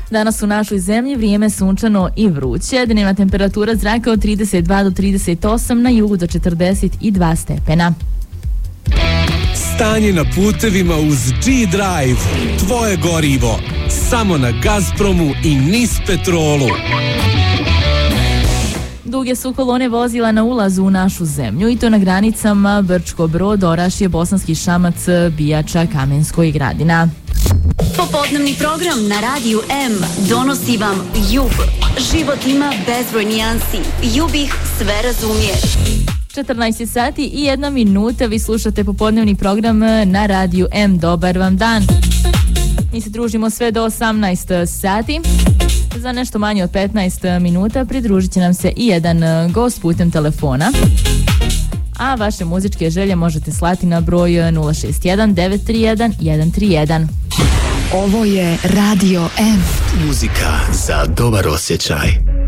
Danas u našoj zemlji vrijeme sunčano i vruće, dnevna temperatura zraka od 32 do 38, na jugu do 42 stepena. Stanje na putevima uz G-Drive, tvoje gorivo, samo na Gazpromu i NIS Petrolu. Duge su kolone vozila na ulazu u našu zemlju i to na granicama Brčko Brod, Orašje, Bosanski Šamac, Bijača, Kamensko i Gradina. Popodnevni program na Radiju M donosi vam Jub. Život ima bezbroj nijansi. Jub ih sve razumije. 14 sati i 1 minuta, vi slušate popodnevni program na Radiju M. Dobar vam dan. Mi se družimo sve do 18 sati. Za nešto manje od 15 minuta pridružit će nam se i jedan gost putem telefona. A vaše muzičke želje možete slati na broj 061 931 131. Ovo je Radio M. Muzika za dobar osjećaj.